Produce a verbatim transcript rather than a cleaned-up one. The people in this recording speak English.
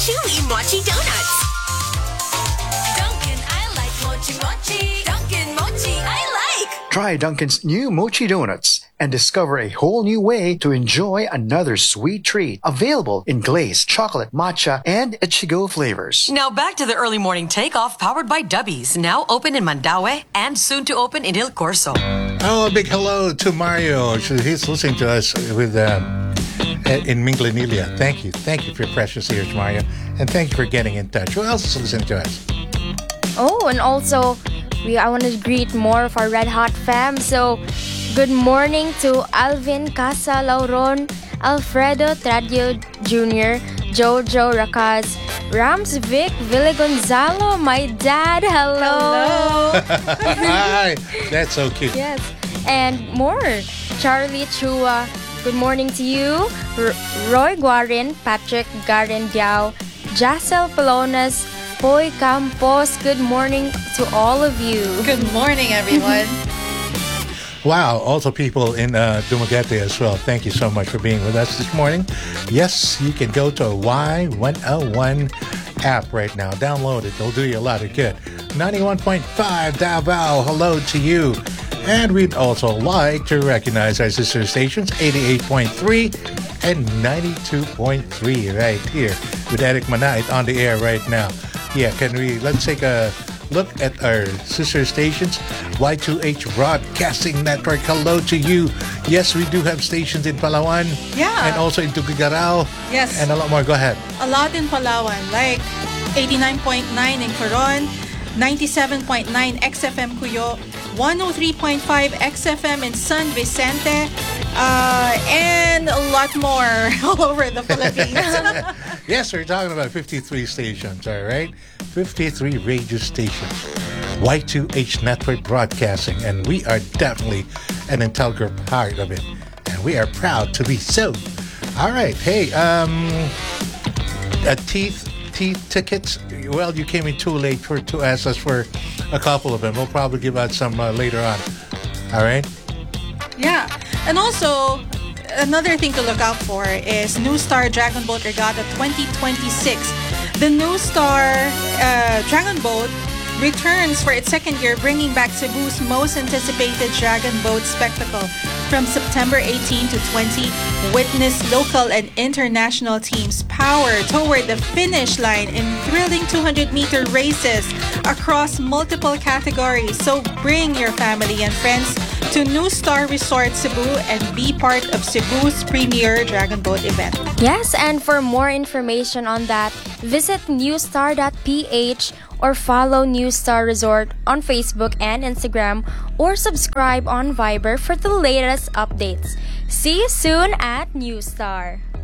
chewy mochi donuts. Dunkin', I like mochi mochi. Dunkin' mochi, I like. Try Dunkin's new Mochi Donuts and discover a whole new way to enjoy another sweet treat. Available in glazed, chocolate, matcha, and Ichigo flavors. Now back to the early morning takeoff powered by Dubbies. Now open in Mandaue and soon to open in Il Corso. Oh, a big hello to Mario. He's listening to us with um, in Minglanilla. Thank you. Thank you for your precious ears, Mario. And thank you for getting in touch. Who else is listening to us? Oh, and also, we I want to greet more of our Red Hot fam. So, good morning to Alvin Casa Lauron, Alfredo Tradio Junior, Jojo Racaz, Rams Vic Villagonzalo, my dad. Hello. Hi. That's so cute. Yes. And more. Charlie Chua, good morning to you. R- Roy Guarin, Patrick Garin Diao, Jacel Polonas, Boy Campos, good morning to all of you. Good morning, everyone. Wow, also people in uh, Dumaguete as well. Thank you so much for being with us this morning. Yes, you can go to Y one oh one app right now. Download it. It'll do you a lot of good. ninety-one point five Davao, hello to you. And we'd also like to recognize our sister stations, eighty-eight point three and ninety-two point three right here with Eric Manait on the air right now. Yeah, can we, let's take a look at our sister stations. Y two H Broadcasting Network, hello to you. Yes, we do have stations in Palawan. Yeah. And also in Tuguegarao. Yes. And a lot more. Go ahead. A lot in Palawan, like eighty-nine point nine in Coron, ninety-seven point nine X F M Cuyo, one oh three point five X F M in San Vicente, uh, and a lot more all over the Philippines. Yes, we're talking about fifty-three stations, all right? fifty-three radio stations. Y two H Network Broadcasting, and we are definitely an integral part of it. And we are proud to be so. All right, hey, um, uh, teeth, teeth tickets. Well, you came in too late for to ask us for a couple of them. We'll probably give out some uh, later on. All right? Yeah. And also, another thing to look out for is New Star Dragon Boat Regatta twenty twenty-six. The New Star uh, Dragon Boat returns for its second year, bringing back Cebu's most anticipated dragon boat spectacle. From September eighteenth to twentieth, witness local and international teams power toward the finish line in thrilling two hundred meter races across multiple categories. So bring your family and friends to New Star Resort Cebu and be part of Cebu's premier dragon boat event. Yes, and for more information on that, visit newstar dot p h or follow New Star Resort on Facebook and Instagram, or subscribe on Viber for the latest updates. See you soon at New Star.